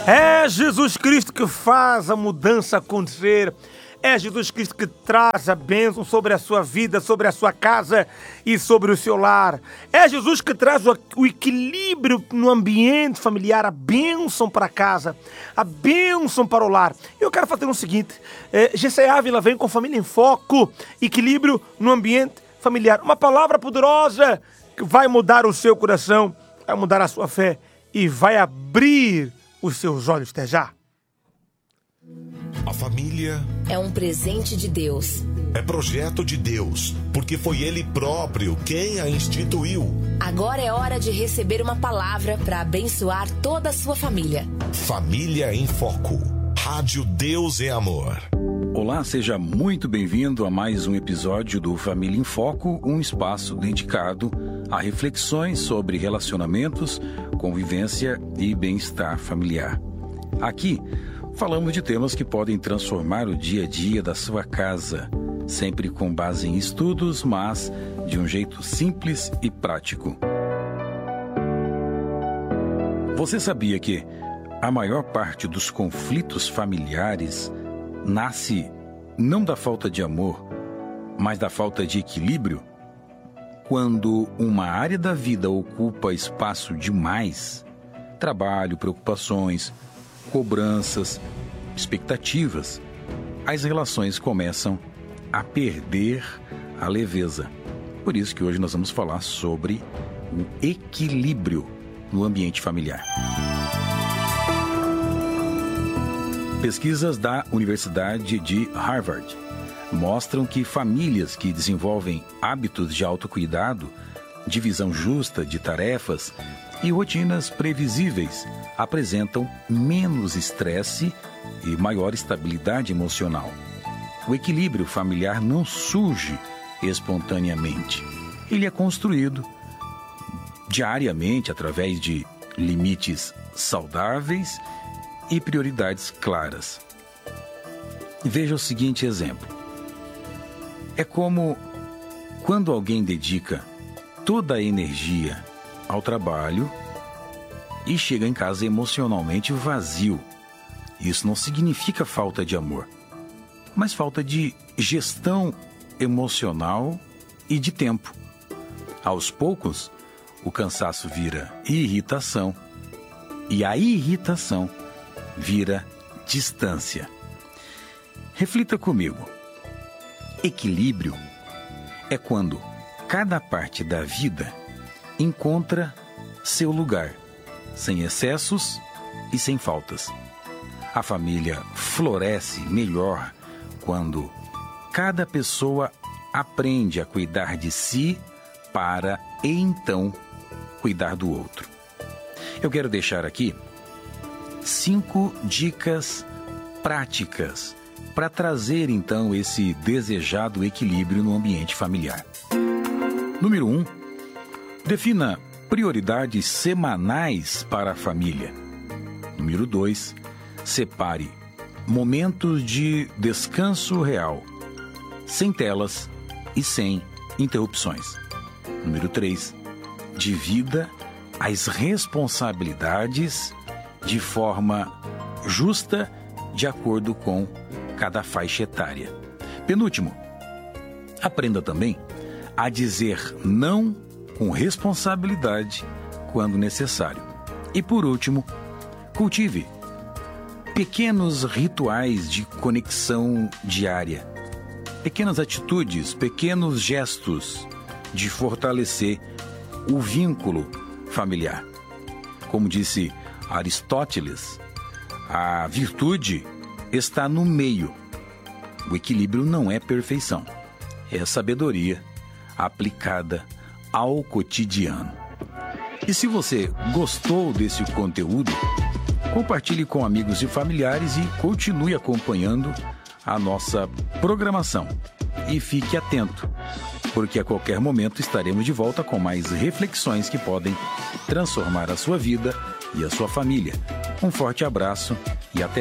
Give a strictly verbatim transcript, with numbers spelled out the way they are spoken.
É Jesus Cristo que faz a mudança acontecer. É Jesus Cristo que traz a bênção sobre a sua vida, sobre a sua casa e sobre o seu lar. É Jesus que traz o, o equilíbrio no ambiente familiar, a bênção para a casa, a bênção para o lar. Eu quero fazer o seguinte, é, G C Ávila vem com Família em Foco, equilíbrio no ambiente familiar. Uma palavra poderosa que vai mudar o seu coração, vai mudar a sua fé e vai abrir os seus olhos até já. A família é um presente de Deus. É projeto de Deus, porque foi Ele próprio quem a instituiu. Agora é hora de receber uma palavra para abençoar toda a sua família. Família em Foco. Rádio Deus é Amor. Olá, seja muito bem-vindo a mais um episódio do Família em Foco, um espaço dedicado a reflexões sobre relacionamentos, convivência e bem-estar familiar. Aqui, falamos de temas que podem transformar o dia a dia da sua casa, sempre com base em estudos, mas de um jeito simples e prático. Você sabia que a maior parte dos conflitos familiares nasce não da falta de amor, mas da falta de equilíbrio? Quando uma área da vida ocupa espaço demais, trabalho, preocupações, cobranças, expectativas, as relações começam a perder a leveza. Por isso que hoje nós vamos falar sobre o equilíbrio no ambiente familiar. Pesquisas da Universidade de Harvard mostram que famílias que desenvolvem hábitos de autocuidado, divisão justa de tarefas e rotinas previsíveis apresentam menos estresse e maior estabilidade emocional. O equilíbrio familiar não surge espontaneamente. Ele é construído diariamente através de limites saudáveis e prioridades claras. Veja o seguinte exemplo. É como quando alguém dedica toda a energia ao trabalho e chega em casa emocionalmente vazio. Isso não significa falta de amor, mas falta de gestão emocional e de tempo. Aos poucos, o cansaço vira irritação e a irritação vira distância. Reflita comigo. Equilíbrio é quando cada parte da vida encontra seu lugar, sem excessos e sem faltas. A família floresce melhor quando cada pessoa aprende a cuidar de si para então cuidar do outro. Eu quero deixar aqui cinco dicas práticas para trazer então esse desejado equilíbrio no ambiente familiar. Número um, defina prioridades semanais para a família. Número dois, separe momentos de descanso real, sem telas e sem interrupções. Número três, divida as responsabilidades de forma justa, de acordo com cada faixa etária. Penúltimo, aprenda também a dizer não com responsabilidade quando necessário. E por último, cultive pequenos rituais de conexão diária, pequenas atitudes, pequenos gestos de fortalecer o vínculo familiar. Como disse Aristóteles, a virtude está no meio. O equilíbrio não é perfeição, é sabedoria aplicada ao cotidiano. E se você gostou desse conteúdo, compartilhe com amigos e familiares e continue acompanhando a nossa programação. E fique atento, porque a qualquer momento estaremos de volta com mais reflexões que podem transformar a sua vida e a sua família. Um forte abraço e até